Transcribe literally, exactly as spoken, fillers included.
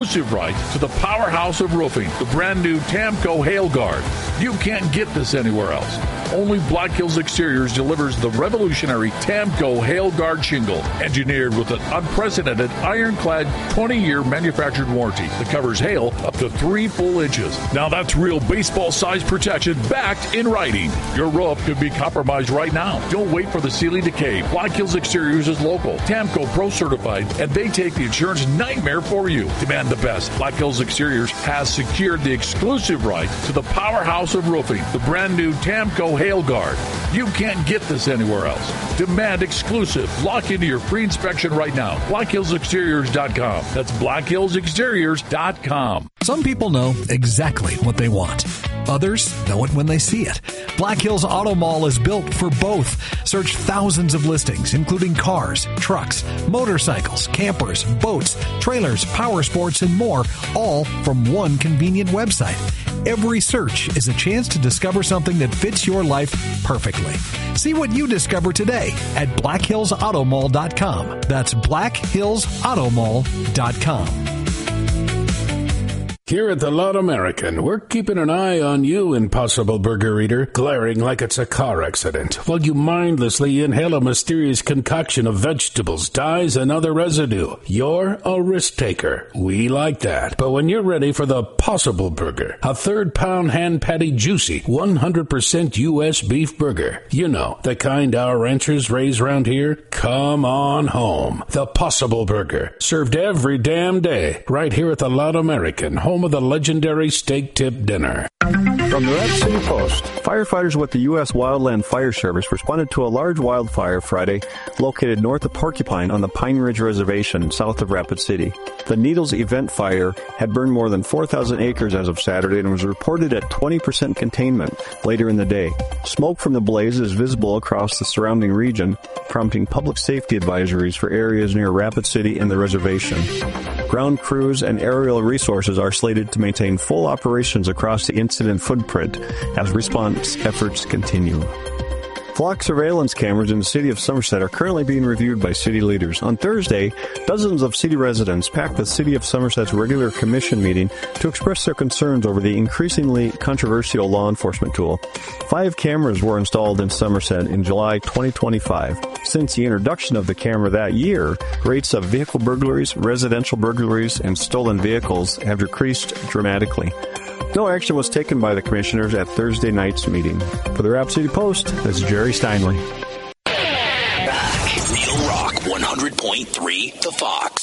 exclusive right to the powerhouse of roofing, the brand new Tamco Hail Guard. You can't get this anywhere else. Only Black Hills Exteriors delivers the revolutionary Tamco Hail Guard shingle, engineered with an unprecedented ironclad twenty-year manufactured warranty that covers hail up to three full inches. Now that's real baseball-sized protection backed in writing. Your roof could be compromised right now. Don't wait for the ceiling decay. Black Hills Exteriors is local, Tamco Pro certified, and they take the insurance nightmare for you. Demand the best. Black Hills Exteriors has secured the exclusive right to the powerhouse of roofing, the brand new Tamco Hail Guard. You can't get this anywhere else. Demand exclusive. Lock into your free inspection right now. black hills exteriors dot com. That's black hills exteriors dot com. Some people know exactly what they want. Others know it when they see it. Black Hills Auto Mall is built for both. Search thousands of listings, including cars, trucks, motorcycles, campers, boats, trailers, power sports, and more, all from one convenient website. Every search is a chance to discover something that fits your life perfectly. See what you discover today at black hills auto mall dot com. That's black hills auto mall dot com. Here at the Loud American, we're keeping an eye on you, Impossible Burger Eater, glaring like it's a car accident, while you mindlessly inhale a mysterious concoction of vegetables, dyes, and other residue. You're a risk taker. We like that. But when you're ready for the Possible Burger, a third-pound hand patty juicy, one hundred percent U S beef burger, you know, the kind our ranchers raise around here, come on home. The Possible Burger, served every damn day, right here at the Loud American, home of the legendary steak tip dinner. From the Rapid City Post, firefighters with the U S Wildland Fire Service responded to a large wildfire Friday located north of Porcupine on the Pine Ridge Reservation south of Rapid City. The Needles event fire had burned more than four thousand acres as of Saturday and was reported at twenty percent containment later in the day. Smoke from the blaze is visible across the surrounding region, prompting public safety advisories for areas near Rapid City and the reservation. Ground crews and aerial resources are slated to maintain full operations across the incident footprint as response efforts continue. Flock surveillance cameras in the city of Somerset are currently being reviewed by city leaders. On Thursday, dozens of city residents packed the City of Somerset's regular commission meeting to express their concerns over the increasingly controversial law enforcement tool. Five cameras were installed in Somerset in July twenty twenty-five. Since the introduction of the camera that year, rates of vehicle burglaries, residential burglaries, and stolen vehicles have decreased dramatically. No action was taken by the commissioners at Thursday night's meeting. For the Rapid City Post, this is Jerry Steinley. Back. Real Rock one hundred point three, The Fox.